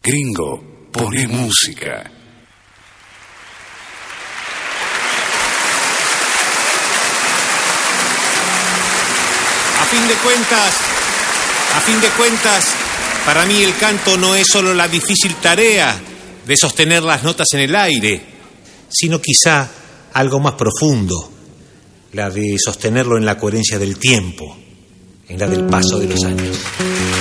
Gringo, poné música. A fin de cuentas, para mí el canto no es solo la difícil tarea de sostener las notas en el aire, sino quizá algo más profundo, la de sostenerlo en la coherencia del tiempo, en la del paso de los años.